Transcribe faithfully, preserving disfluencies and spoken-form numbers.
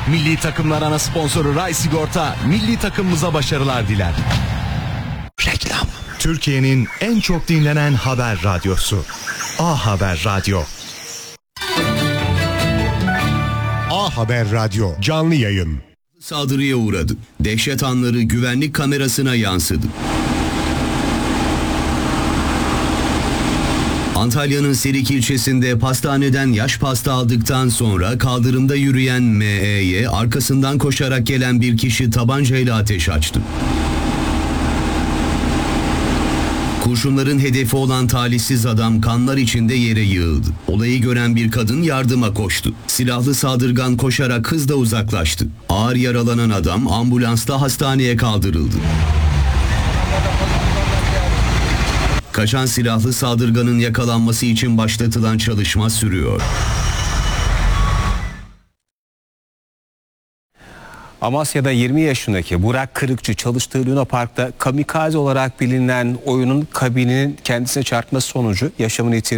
Milli takımlar ana sponsoru Ray Sigorta, milli takımımıza başarılar diler. Reklam. Türkiye'nin en çok dinlenen haber radyosu. A Haber Radyo. A Haber Radyo canlı yayın. Saldırıya uğradı. Dehşet anları güvenlik kamerasına yansıdı. Antalya'nın Serik ilçesinde pastaneden yaş pasta aldıktan sonra kaldırımda yürüyen M E'ye arkasından koşarak gelen bir kişi tabancayla ateş açtı. Kurşunların hedefi olan talihsiz adam kanlar içinde yere yığıldı. Olayı gören bir kadın yardıma koştu. Silahlı saldırgan koşarak hızla uzaklaştı. Ağır yaralanan adam ambulansla hastaneye kaldırıldı. Kaçan silahlı saldırganın yakalanması için başlatılan çalışma sürüyor. Amasya'da yirmi yaşındaki Burak Kırıkçı çalıştığı Luna Park'ta kamikaze olarak bilinen oyunun kabininin kendisine çarpması sonucu yaşamını yitirdi.